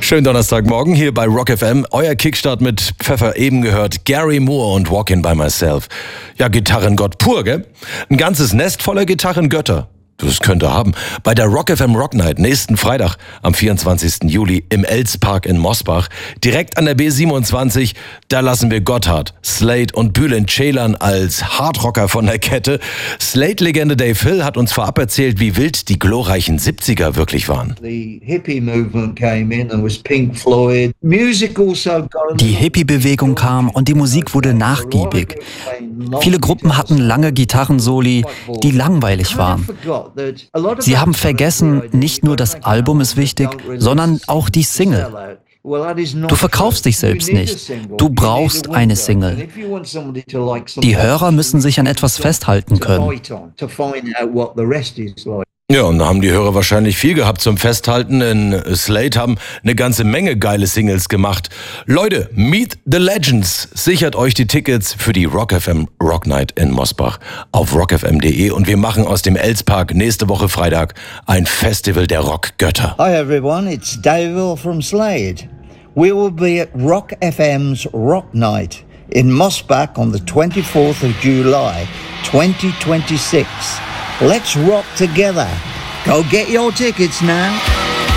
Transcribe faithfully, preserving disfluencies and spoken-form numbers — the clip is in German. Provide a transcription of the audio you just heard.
Schönen Donnerstagmorgen hier bei Rock F M. Euer Kickstart mit Pfeffer, eben gehört Gary Moore und Walking by Myself. Ja, Gitarrengott pur, gell? Ein ganzes Nest voller Gitarrengötter. Das könnte haben. Bei der Rock F M Rock Night nächsten Freitag am vierundzwanzigsten Juli im Elspark in Mosbach, direkt an der B siebenundzwanzig, da lassen wir Gotthard, Slade und Bülent Ceylan als Hardrocker von der Kette. Slade-Legende Dave Hill hat uns vorab erzählt, wie wild die glorreichen siebziger wirklich waren. Die Hippie-Bewegung kam und die Musik wurde nachgiebig. Viele Gruppen hatten lange Gitarrensoli, die langweilig waren. Sie haben vergessen, nicht nur das Album ist wichtig, sondern auch die Single. Du verkaufst dich selbst nicht. Du brauchst eine Single. Die Hörer müssen sich an etwas festhalten können. Ja, und da haben die Hörer wahrscheinlich viel gehabt zum Festhalten, denn Slade haben eine ganze Menge geile Singles gemacht. Leute, Meet the Legends. Sichert euch die Tickets für die Rock F M Rock Night in Mosbach auf rock f m punkt de und wir machen aus dem Elspark nächste Woche Freitag ein Festival der Rockgötter. Hi everyone, it's Dave Hill from Slade. We will be at Rock F M's Rock Night in Mosbach on the twenty-fourth of July, twenty twenty-six. Let's rock together. Go get your tickets now.